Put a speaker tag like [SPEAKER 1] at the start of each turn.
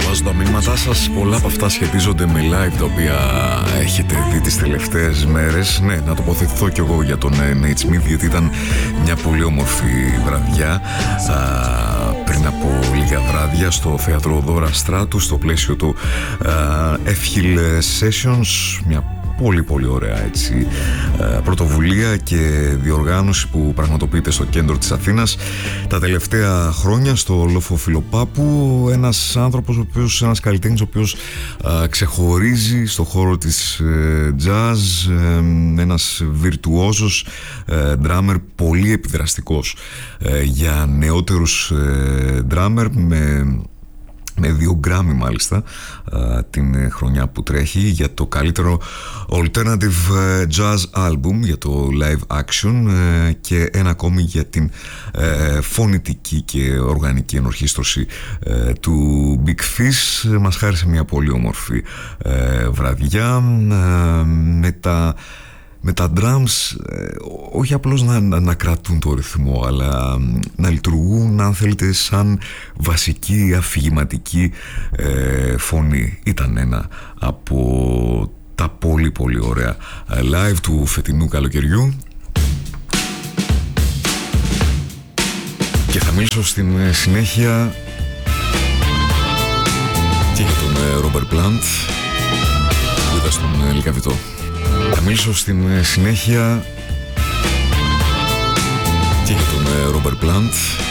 [SPEAKER 1] διαβάζω τα μήνυματά σας. Πολλά από αυτά σχετίζονται με live τα οποία έχετε δει τις τελευταίες μέρες. Ναι, να τοποθετηθώ κι εγώ για τον Nate Smith, γιατί ήταν μια πολύ όμορφη βραδιά πριν από λίγα βράδια στο θέατρο Δώρα Στράτου, στο πλαίσιο του Efhill Sessions. Μια πολύ ωραία έτσι πρωτοβουλία και διοργάνωση που πραγματοποιείται στο κέντρο της Αθήνας τα τελευταία χρόνια, στο Λόφο Φιλοπάπου. Ένας άνθρωπος, ένας καλλιτέχνης ο οποίος ξεχωρίζει στο χώρο της jazz, ένας βιρτουόζος drummer, πολύ επιδραστικός για νεότερους drummer, με 2 Grammy μάλιστα την χρονιά που τρέχει για το καλύτερο Alternative Jazz Album, για το Live Action, και ένα ακόμη για την φωνητική και οργανική ενορχήστρωση του Big Fish. Μας χάρισε μια πολύ όμορφη βραδιά με τα drums, όχι απλώς να κρατούν το ρυθμό, αλλά να λειτουργούν, αν θέλετε, σαν βασική αφηγηματική φωνή. Ήταν ένα από τα πολύ ωραία live του φετινού καλοκαιριού. Και θα μιλήσω στην συνέχεια και για τον Ρόμπερτ Πλάντ που ήταν στον Λυκαβητό. Θα μιλήσω στην συνέχεια και για τον Ρόμπερτ Πλάντ